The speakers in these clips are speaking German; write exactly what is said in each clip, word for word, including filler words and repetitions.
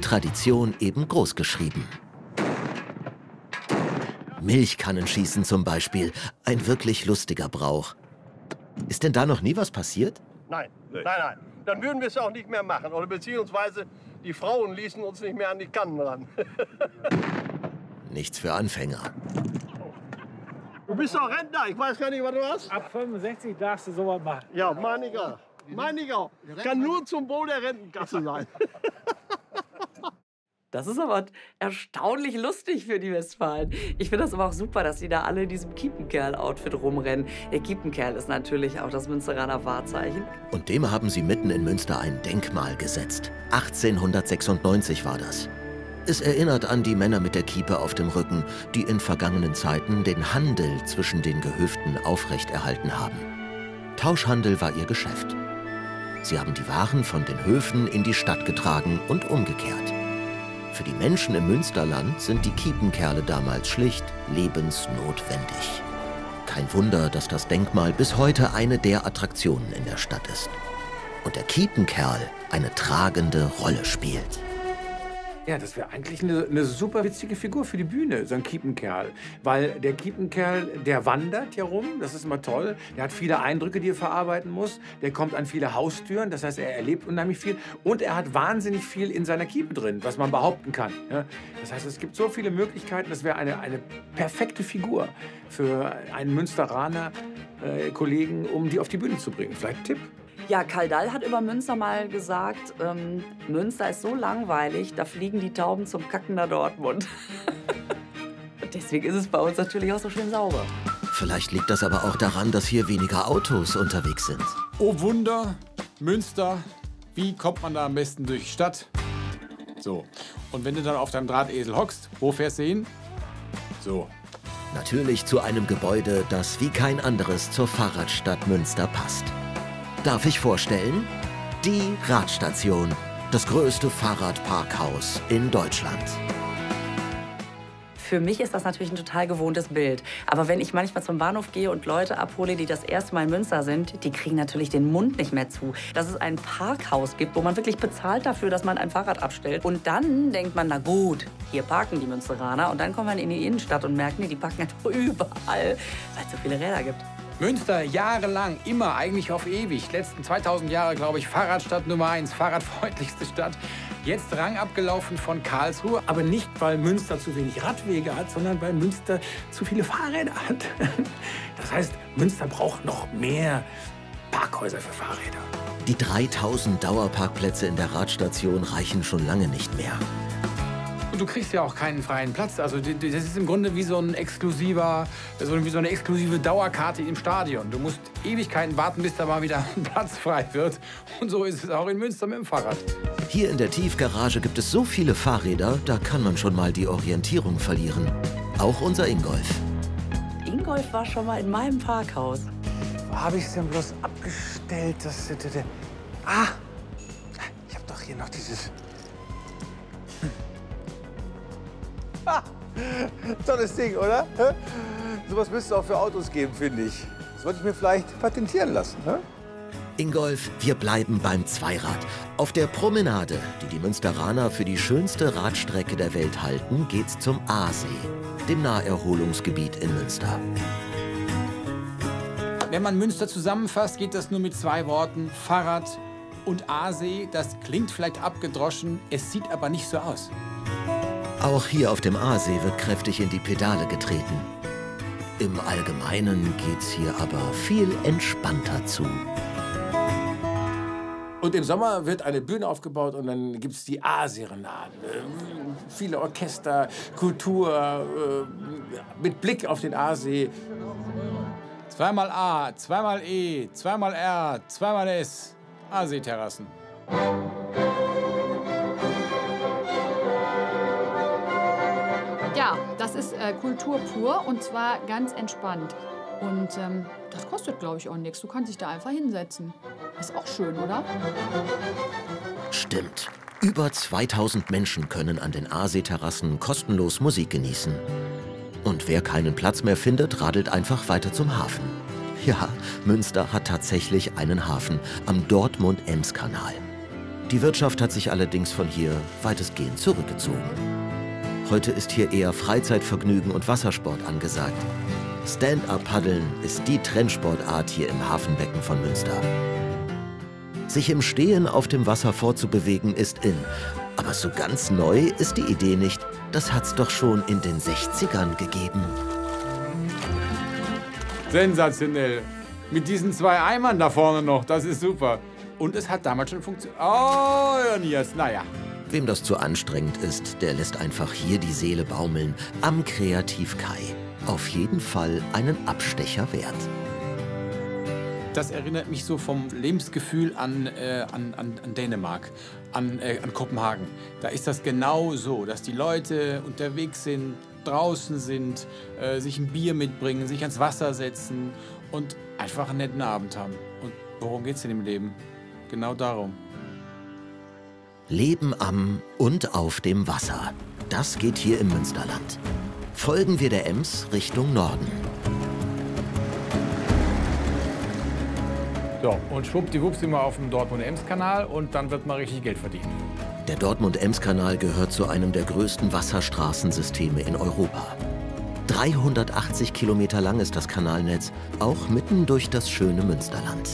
Tradition eben großgeschrieben. Milchkannenschießen zum Beispiel, ein wirklich lustiger Brauch. Ist denn da noch nie was passiert? Nein, nein, nein. Dann würden wir es auch nicht mehr machen. Oder beziehungsweise die Frauen ließen uns nicht mehr an die Kannen ran. Nichts für Anfänger. Du bist doch Rentner, ich weiß gar nicht, was du hast. Ab fünfundsechzig darfst du sowas machen. Ja, meine ich auch. Meine ich auch. Kann nur zum Wohl der Rentenkasse sein. Das ist aber erstaunlich lustig für die Westfalen. Ich finde das aber auch super, dass die da alle in diesem Kiepenkerl-Outfit rumrennen. Der Kiepenkerl ist natürlich auch das Münsteraner Wahrzeichen. Und dem haben sie mitten in Münster ein Denkmal gesetzt. achtzehnhundertsechsundneunzig war das. Es erinnert an die Männer mit der Kiepe auf dem Rücken, die in vergangenen Zeiten den Handel zwischen den Gehöften aufrechterhalten haben. Tauschhandel war ihr Geschäft. Sie haben die Waren von den Höfen in die Stadt getragen und umgekehrt. Für die Menschen im Münsterland sind die Kiepenkerle damals schlicht lebensnotwendig. Kein Wunder, dass das Denkmal bis heute eine der Attraktionen in der Stadt ist. Und der Kiepenkerl eine tragende Rolle spielt. Ja, das wäre eigentlich eine, eine super witzige Figur für die Bühne, so ein Kiepenkerl. Weil der Kiepenkerl, der wandert ja rum, das ist immer toll. Der hat viele Eindrücke, die er verarbeiten muss. Der kommt an viele Haustüren, das heißt, er erlebt unheimlich viel. Und er hat wahnsinnig viel in seiner Kiepe drin, was man behaupten kann. Ja? Das heißt, es gibt so viele Möglichkeiten, das wäre eine, eine perfekte Figur für einen Münsteraner äh, Kollegen, um die auf die Bühne zu bringen. Vielleicht ein Tipp. Ja, Karl Dall hat über Münster mal gesagt, ähm, Münster ist so langweilig, da fliegen die Tauben zum Kacken nach Dortmund. Und deswegen ist es bei uns natürlich auch so schön sauber. Vielleicht liegt das aber auch daran, dass hier weniger Autos unterwegs sind. Oh Wunder, Münster, wie kommt man da am besten durch die Stadt? So, und wenn du dann auf deinem Drahtesel hockst, wo fährst du hin? So. Natürlich zu einem Gebäude, das wie kein anderes zur Fahrradstadt Münster passt. Darf ich vorstellen? Die Radstation, das größte Fahrradparkhaus in Deutschland. Für mich ist das natürlich ein total gewohntes Bild. Aber wenn ich manchmal zum Bahnhof gehe und Leute abhole, die das erste Mal in Münster sind, die kriegen natürlich den Mund nicht mehr zu. Dass es ein Parkhaus gibt, wo man wirklich bezahlt dafür, dass man ein Fahrrad abstellt. Und dann denkt man, na gut, hier parken die Münsteraner. Und dann kommt man in die Innenstadt und merkt, nee, die parken einfach überall, weil es so viele Räder gibt. Münster jahrelang, immer, eigentlich auf ewig. Letzten zweitausend Jahre, glaube ich, Fahrradstadt Nummer eins, fahrradfreundlichste Stadt. Jetzt Rang abgelaufen von Karlsruhe, aber nicht, weil Münster zu wenig Radwege hat, sondern weil Münster zu viele Fahrräder hat. Das heißt, Münster braucht noch mehr Parkhäuser für Fahrräder. Die dreitausend Dauerparkplätze in der Radstation reichen schon lange nicht mehr. Und du kriegst ja auch keinen freien Platz. Also das ist im Grunde wie so ein exklusiver, so wie so eine exklusive Dauerkarte im Stadion. Du musst Ewigkeiten warten, bis da mal wieder ein Platz frei wird. Und so ist es auch in Münster mit dem Fahrrad. Hier in der Tiefgarage gibt es so viele Fahrräder, da kann man schon mal die Orientierung verlieren. Auch unser Ingolf. Ingolf war schon mal in meinem Parkhaus. Wo habe ich es denn bloß abgestellt? Das, das, das, ah, ich habe doch hier noch dieses... Ah, tolles Ding, oder? Sowas müsste es auch für Autos geben, finde ich. Das wollte ich mir vielleicht patentieren lassen. Hä? Ingolf, wir bleiben beim Zweirad. Auf der Promenade, die die Münsteraner für die schönste Radstrecke der Welt halten, geht's zum Aasee, dem Naherholungsgebiet in Münster. Wenn man Münster zusammenfasst, geht das nur mit zwei Worten: Fahrrad und Aasee. Das klingt vielleicht abgedroschen, es sieht aber nicht so aus. Auch hier auf dem Aasee wird kräftig in die Pedale getreten. Im Allgemeinen geht's hier aber viel entspannter zu. Und im Sommer wird eine Bühne aufgebaut und dann gibt es die A-Serenaden. Äh, viele Orchester, Kultur, äh, mit Blick auf den Aasee. Zweimal A, zweimal E, zweimal R, zweimal S. Aasee-Terrassen. Ja, das ist äh, Kultur pur und zwar ganz entspannt. Und ähm, das kostet, glaube ich, auch nichts. Du kannst dich da einfach hinsetzen. Ist auch schön, oder? Stimmt. Über zweitausend Menschen können an den Aasee-Terrassen kostenlos Musik genießen. Und wer keinen Platz mehr findet, radelt einfach weiter zum Hafen. Ja, Münster hat tatsächlich einen Hafen am Dortmund-Ems-Kanal. Die Wirtschaft hat sich allerdings von hier weitestgehend zurückgezogen. Heute ist hier eher Freizeitvergnügen und Wassersport angesagt. Stand-up-Paddeln ist die Trendsportart hier im Hafenbecken von Münster. Sich im Stehen auf dem Wasser fortzubewegen ist in. Aber so ganz neu ist die Idee nicht. Das hat's doch schon in den sechzigern gegeben. Sensationell. Mit diesen zwei Eimern da vorne noch, das ist super. Und es hat damals schon funktioniert. Oh, Nias, naja. Wem das zu anstrengend ist, der lässt einfach hier die Seele baumeln. Am Kreativ-Kai. Auf jeden Fall einen Abstecher wert. Das erinnert mich so vom Lebensgefühl an, äh, an, an, an Dänemark, an, äh, an Kopenhagen. Da ist das genau so, dass die Leute unterwegs sind, draußen sind, äh, sich ein Bier mitbringen, sich ans Wasser setzen und einfach einen netten Abend haben. Und worum geht's denn im Leben? Genau darum. Leben am und auf dem Wasser. Das geht hier im Münsterland. Folgen wir der Ems Richtung Norden. So, und schwuppdiwupps sind wir auf dem Dortmund-Ems-Kanal und dann wird mal richtig Geld verdient. Der Dortmund-Ems-Kanal gehört zu einem der größten Wasserstraßensysteme in Europa. dreihundertachtzig Kilometer lang ist das Kanalnetz, auch mitten durch das schöne Münsterland.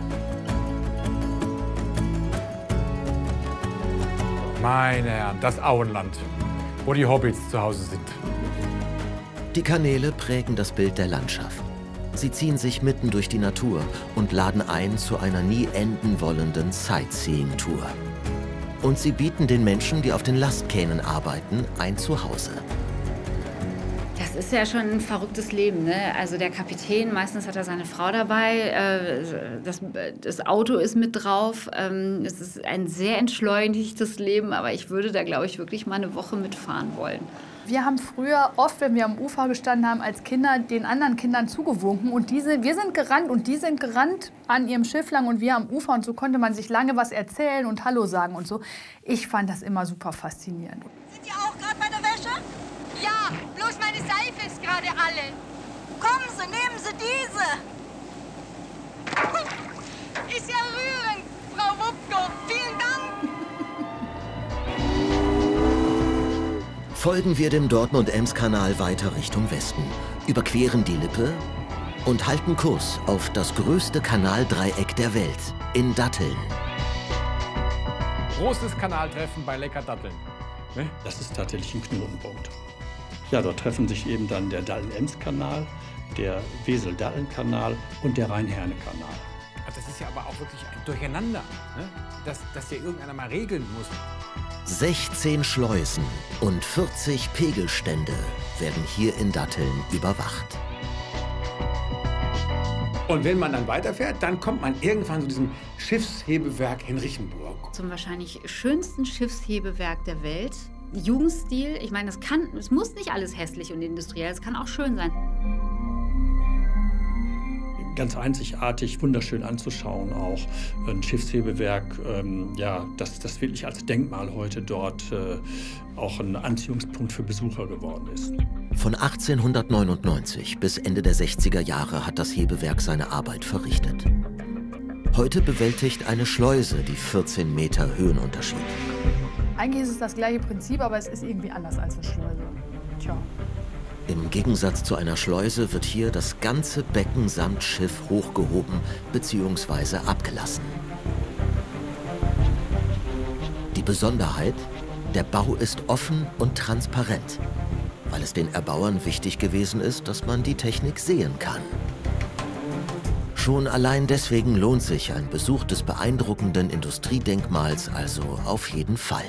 Meine Herren, das Auenland, wo die Hobbits zu Hause sind. Die Kanäle prägen das Bild der Landschaft. Sie ziehen sich mitten durch die Natur und laden ein zu einer nie enden wollenden Sightseeing-Tour. Und sie bieten den Menschen, die auf den Lastkähnen arbeiten, ein Zuhause. Das ist ja schon ein verrücktes Leben, ne? Also der Kapitän, meistens hat er seine Frau dabei, äh, das, das Auto ist mit drauf. Ähm, es ist ein sehr entschleunigtes Leben, aber ich würde da, glaube ich, wirklich mal eine Woche mitfahren wollen. Wir haben früher oft, wenn wir am Ufer gestanden haben, als Kinder den anderen Kindern zugewunken. Und diese, wir sind gerannt und die sind gerannt an ihrem Schiff lang und wir am Ufer. Und so konnte man sich lange was erzählen und Hallo sagen und so. Ich fand das immer super faszinierend. Sind Sie auch gerade bei der Wäsche? Ja, bloß meine Seife ist gerade alle. Kommen Sie, nehmen Sie diese. Ist ja rührend, Frau Wupko. Vielen Dank. Folgen wir dem Dortmund-Ems-Kanal weiter Richtung Westen, überqueren die Lippe und halten Kurs auf das größte Kanaldreieck der Welt, in Datteln. Großes Kanaltreffen bei Lecker Datteln. Ne? Das ist tatsächlich ein Knotenpunkt. Ja, dort treffen sich eben dann der Datteln-Ems-Kanal, der Wesel-Datteln-Kanal und der Rhein-Herne-Kanal. Das ist ja aber auch wirklich ein Durcheinander, ne? dass, dass ja irgendeiner mal regeln muss. sechzehn Schleusen und vierzig Pegelstände werden hier in Datteln überwacht. Und wenn man dann weiterfährt, dann kommt man irgendwann zu diesem Schiffshebewerk in Richenburg. Zum wahrscheinlich schönsten Schiffshebewerk der Welt. Jugendstil, ich meine, es kann, es muss nicht alles hässlich und industriell, es kann auch schön sein. Ganz einzigartig, wunderschön anzuschauen auch. Ein Schiffshebewerk, ähm, ja, das, das wirklich als Denkmal heute dort äh, auch ein Anziehungspunkt für Besucher geworden ist. Von achtzehnhundertneunundneunzig bis Ende der sechziger Jahre hat das Hebewerk seine Arbeit verrichtet. Heute bewältigt eine Schleuse die vierzehn Meter Höhenunterschied. Eigentlich ist es das gleiche Prinzip, aber es ist irgendwie anders als eine Schleuse. Tja. Im Gegensatz zu einer Schleuse wird hier das ganze Becken samt Schiff hochgehoben bzw. abgelassen. Die Besonderheit: Der Bau ist offen und transparent, weil es den Erbauern wichtig gewesen ist, dass man die Technik sehen kann. Schon allein deswegen lohnt sich ein Besuch des beeindruckenden Industriedenkmals also auf jeden Fall.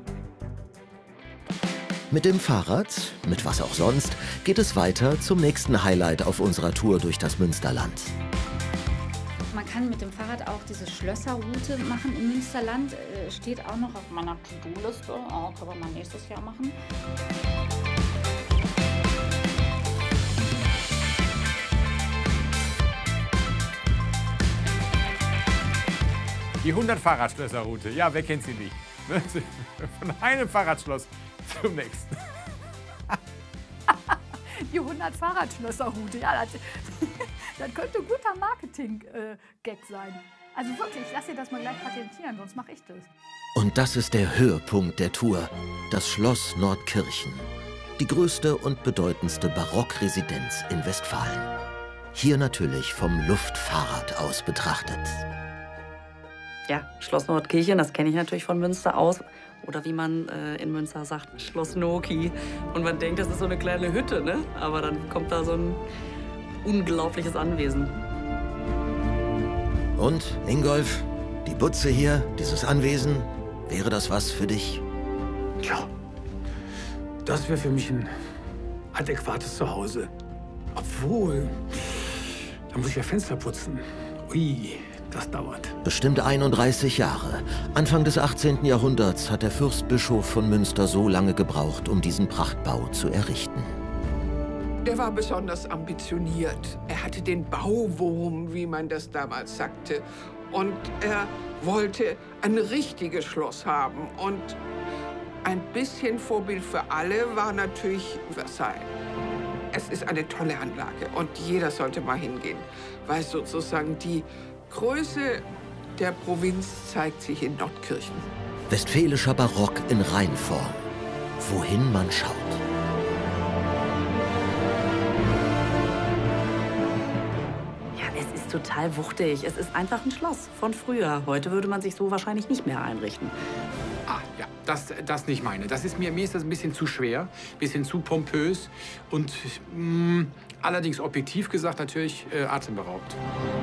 Mit dem Fahrrad, mit was auch sonst, geht es weiter zum nächsten Highlight auf unserer Tour durch das Münsterland. Man kann mit dem Fahrrad auch diese Schlösserroute machen im Münsterland. Äh, steht auch noch auf meiner To-Do-Liste. Oh, können wir mal nächstes Jahr machen. Die hundert Fahrradschlösser-Route, ja, wer kennt sie nicht? Von einem Fahrradschloss zum nächsten. Die hundert Fahrradschlösser-Route, ja, das, das könnte ein guter Marketing-Gag sein. Also wirklich, lass dir das mal gleich patentieren, sonst mache ich das. Und das ist der Höhepunkt der Tour, das Schloss Nordkirchen. Die größte und bedeutendste Barockresidenz in Westfalen. Hier natürlich vom Luftfahrrad aus betrachtet. Ja, Schloss Nordkirchen, das kenne ich natürlich von Münster aus. Oder wie man äh, in Münster sagt, Schloss Noki. Und man denkt, das ist so eine kleine Hütte, ne? Aber dann kommt da so ein unglaubliches Anwesen. Und, Ingolf, die Butze hier, dieses Anwesen, wäre das was für dich? Ja, das wäre für mich ein adäquates Zuhause. Obwohl, da muss ich ja Fenster putzen. Ui, das dauert. Bestimmt einunddreißig Jahre. Anfang des achtzehnten Jahrhunderts hat der Fürstbischof von Münster so lange gebraucht, um diesen Prachtbau zu errichten. Der war besonders ambitioniert. Er hatte den Bauwurm, wie man das damals sagte. Und er wollte ein richtiges Schloss haben. Und ein bisschen Vorbild für alle war natürlich Versailles. Es ist eine tolle Anlage und jeder sollte mal hingehen, weil sozusagen die Größe der Provinz zeigt sich in Nordkirchen. Westfälischer Barock in Reinform. Wohin man schaut. Ja, es ist total wuchtig. Es ist einfach ein Schloss von früher. Heute würde man sich so wahrscheinlich nicht mehr einrichten. Ah, ja, das, das nicht meine. Das ist mir, mir ist das ein bisschen zu schwer, ein bisschen zu pompös und mh, allerdings objektiv gesagt natürlich äh, atemberaubend.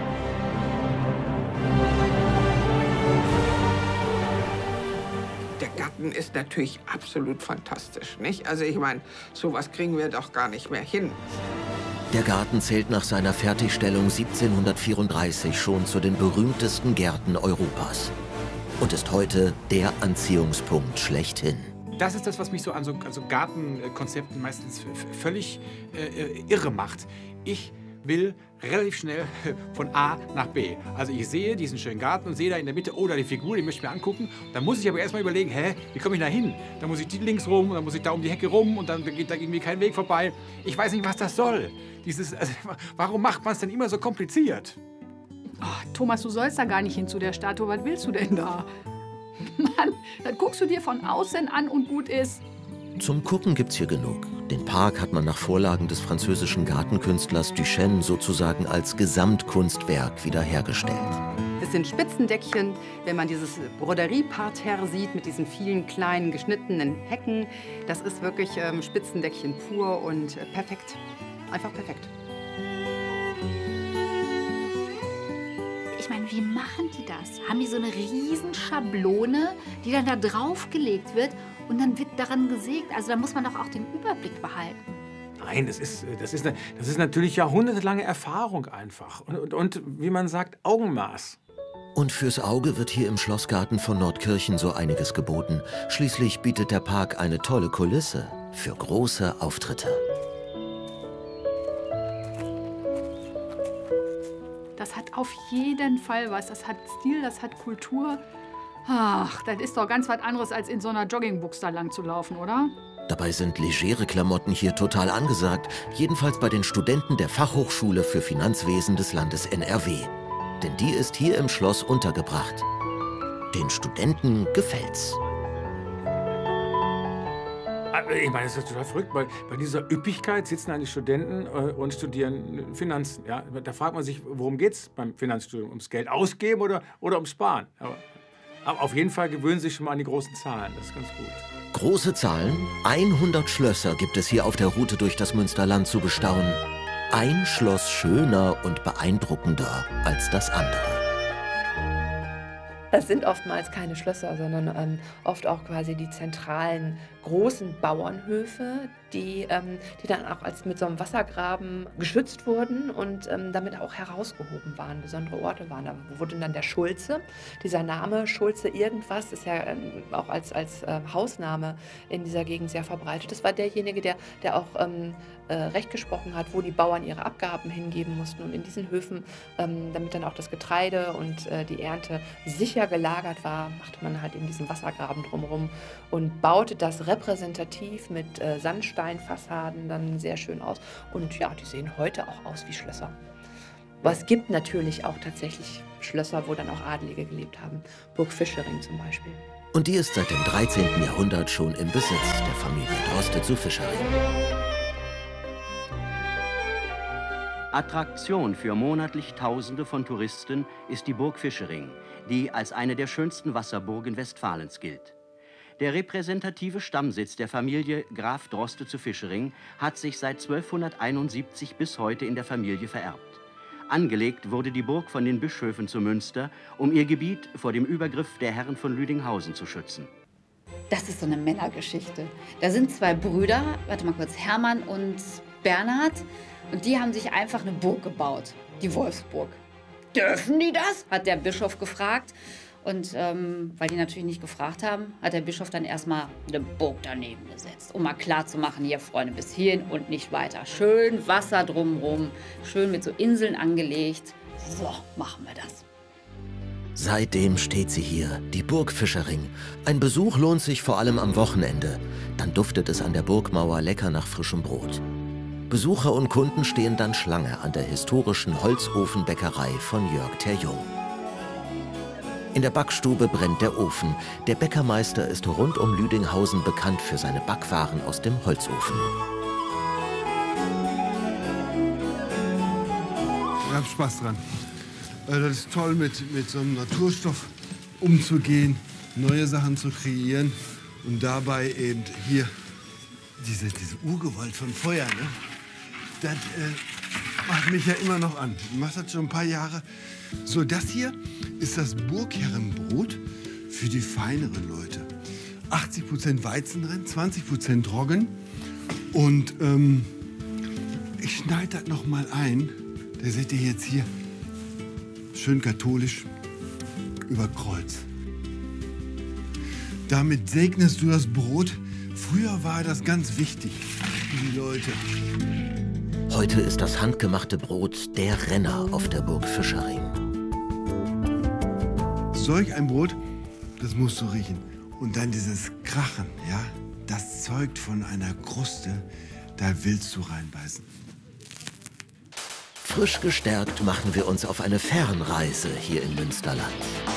Der Garten ist natürlich absolut fantastisch, nicht? Also ich meine, sowas kriegen wir doch gar nicht mehr hin. Der Garten zählt nach seiner Fertigstellung siebzehnhundertvierunddreißig schon zu den berühmtesten Gärten Europas. Und ist heute der Anziehungspunkt schlechthin. Das ist das, was mich so an so, an so Gartenkonzepten meistens völlig äh, irre macht. Ich will relativ schnell von A nach B. Also ich sehe diesen schönen Garten und sehe da in der Mitte, oh, da die Figur, die möchte ich mir angucken. Dann muss ich aber erst mal überlegen, hä, wie komme ich da hin? Dann muss ich die links rum und dann muss ich da um die Hecke rum und dann geht da irgendwie kein Weg vorbei. Ich weiß nicht, was das soll. Dieses, also, warum macht man es denn immer so kompliziert? Oh, Thomas, du sollst da gar nicht hin zu der Statue. Was willst du denn da? Mann, das guckst du dir von außen an und gut ist. Zum Gucken gibt's hier genug. Den Park hat man nach Vorlagen des französischen Gartenkünstlers Duchesne sozusagen als Gesamtkunstwerk wiederhergestellt. Es sind Spitzendeckchen, wenn man dieses Broderieparterre sieht mit diesen vielen kleinen geschnittenen Hecken. Das ist wirklich ähm, Spitzendeckchen pur und äh, perfekt. Einfach perfekt. Ich meine, wie machen die das? Haben die so eine riesen Schablone, die dann da draufgelegt wird und dann wird daran gesägt? Also da muss man doch auch den Überblick behalten. Nein, das ist, das ist, das ist natürlich jahrhundertelange Erfahrung einfach. Und, und, und wie man sagt, Augenmaß. Und fürs Auge wird hier im Schlossgarten von Nordkirchen so einiges geboten. Schließlich bietet der Park eine tolle Kulisse für große Auftritte. Das hat auf jeden Fall was. Das hat Stil, das hat Kultur. Ach, das ist doch ganz was anderes, als in so einer Joggingbuchs da lang zu laufen, oder? Dabei sind legere Klamotten hier total angesagt. Jedenfalls bei den Studenten der Fachhochschule für Finanzwesen des Landes N R W. Denn die ist hier im Schloss untergebracht. Den Studenten gefällt's. Ich meine, das ist total verrückt. Bei, bei dieser Üppigkeit sitzen eigentlich Studenten äh, und studieren Finanzen. Ja? Da fragt man sich, worum geht es beim Finanzstudium? Ums Geld ausgeben oder, oder ums Sparen? Aber, aber auf jeden Fall gewöhnen Sie sich schon mal an die großen Zahlen. Das ist ganz gut. Große Zahlen? hundert Schlösser gibt es hier auf der Route durch das Münsterland zu bestaunen. Ein Schloss schöner und beeindruckender als das andere. Das sind oftmals keine Schlösser, sondern ähm, oft auch quasi die zentralen großen Bauernhöfe, die, ähm, die dann auch als mit so einem Wassergraben geschützt wurden und ähm, damit auch herausgehoben waren, besondere Orte waren. Da wurde dann der Schulze, dieser Name Schulze irgendwas, ist ja ähm, auch als, als äh, Hausname in dieser Gegend sehr verbreitet. Das war derjenige, der, der auch ähm, äh, Recht gesprochen hat, wo die Bauern ihre Abgaben hingeben mussten. Und in diesen Höfen, ähm, damit dann auch das Getreide und äh, die Ernte sicher gelagert war, machte man halt in diesem Wassergraben drumherum und baute das repräsentativ mit äh, Sandsteinfassaden dann sehr schön aus. Und ja, die sehen heute auch aus wie Schlösser. Aber es gibt natürlich auch tatsächlich Schlösser, wo dann auch Adlige gelebt haben. Burg Fischering zum Beispiel. Und die ist seit dem dreizehnten Jahrhundert schon im Besitz der Familie Droste zu Fischering. Attraktion für monatlich Tausende von Touristen ist die Burg Fischering, die als eine der schönsten Wasserburgen Westfalens gilt. Der repräsentative Stammsitz der Familie Graf Droste zu Fischering hat sich seit zwölfhunderteinundsiebzig bis heute in der Familie vererbt. Angelegt wurde die Burg von den Bischöfen zu Münster, um ihr Gebiet vor dem Übergriff der Herren von Lüdinghausen zu schützen. Das ist so eine Männergeschichte. Da sind zwei Brüder, warte mal kurz, Hermann und Bernhard. Und die haben sich einfach eine Burg gebaut, die Wolfsburg. Dürfen die das? Hat der Bischof gefragt. Und ähm, weil die natürlich nicht gefragt haben, hat der Bischof dann erstmal eine Burg daneben gesetzt, um mal klar zu machen, hier Freunde, bis hierhin und nicht weiter. Schön Wasser drumherum, schön mit so Inseln angelegt. So machen wir das. Seitdem steht sie hier, die Burg Fischering. Ein Besuch lohnt sich vor allem am Wochenende. Dann duftet es an der Burgmauer lecker nach frischem Brot. Besucher und Kunden stehen dann Schlange an der historischen Holzofenbäckerei von Jörg Terjung. In der Backstube brennt der Ofen. Der Bäckermeister ist rund um Lüdinghausen bekannt für seine Backwaren aus dem Holzofen. Ich habe Spaß dran. Das ist toll, mit, mit so einem Naturstoff umzugehen, neue Sachen zu kreieren und dabei eben hier diese, diese Urgewalt von Feuer, ne? Das äh, macht mich ja immer noch an. Ich mache das schon ein paar Jahre. So, das hier ist das Burgherrenbrot für die feineren Leute. achtzig Prozent Weizen drin, zwanzig Prozent Roggen. Und ähm, ich schneide das noch mal ein. Da seht ihr jetzt hier, schön katholisch, über Kreuz. Damit segnest du das Brot. Früher war das ganz wichtig für die Leute. Heute ist das handgemachte Brot der Renner auf der Burg Fischering. Solch ein Brot, das musst du riechen. Und dann dieses Krachen, ja, das zeugt von einer Kruste, da willst du reinbeißen. Frisch gestärkt machen wir uns auf eine Fernreise hier im Münsterland.